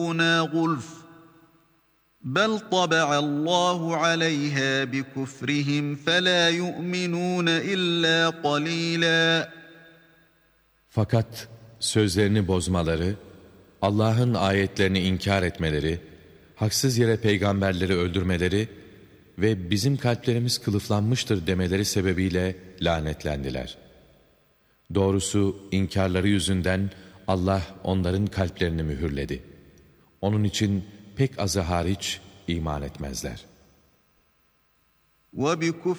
غُلْفٌ بَلْ طَبَعَ اللّٰهُ عَلَيْهَا بِكُفْرِهِمْ فَلَا يُؤْمِنُونَ إِلَّا قَلِيلًا. Fakat sözlerini bozmaları, Allah'ın ayetlerini inkar etmeleri, haksız yere peygamberleri öldürmeleri ve bizim kalplerimiz kılıflanmıştır demeleri sebebiyle lanetlendiler. Doğrusu inkarları yüzünden Allah onların kalplerini mühürledi. Onun için pek azı hariç iman etmezler. وَبِكُفْرِهِمْ